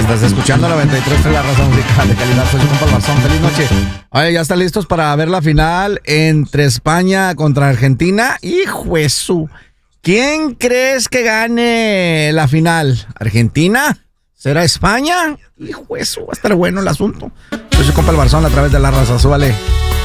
Estás escuchando 93 de la raza musical de calidad. Soy su compa el Barzón. Feliz noche. Oye, ¿ya están listos para ver la final entre España contra Argentina? ¡Hijo de su! ¿Quién crees que gane la final? ¿Argentina? ¿Será España? ¡Hijo de su! Va a estar bueno el asunto. Soy su compa el Barzón a través de la raza. Súbale.